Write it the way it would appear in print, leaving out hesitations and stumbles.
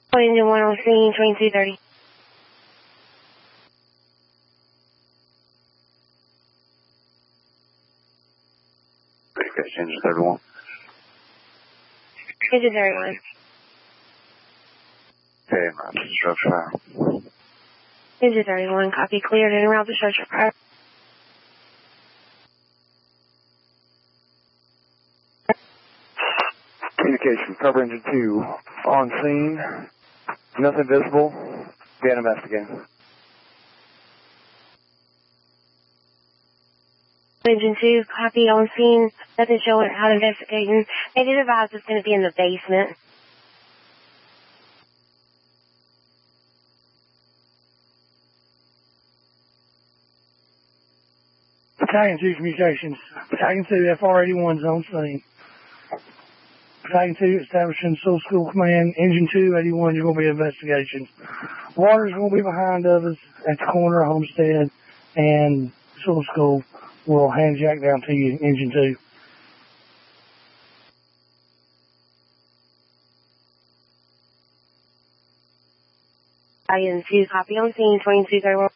Engine 1 on scene, 2230. Engine 31. Engine 31. Okay, I'm just structure fire. Engine 31, copy, cleared and around the structure fire. Communication, cover engine 2 on scene. Nothing visible. Get investigating. Engine 2, copy, on scene. Nothing showing, out investigating. They did advise it's going to be in the basement. Battalion 2 communications. Battalion 2, FR-81's on scene. Battalion 2 establishing Soul School Command. Engine 2, 81, you're going to be investigations. Water's going to be behind of us at the corner of Homestead and Soul School. We'll hand jack down to you, Engine 2. Battalion 2, copy, on scene, 2231.